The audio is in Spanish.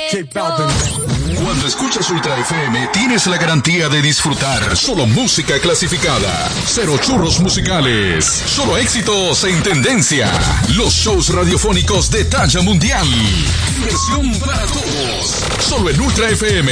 Cuando escuchas Ultra FM, tienes la garantía de disfrutar solo música clasificada. Cero churros musicales. Solo éxitos en tendencia. Los shows radiofónicos de talla mundial. Diversión para todos. Solo en Ultra FM.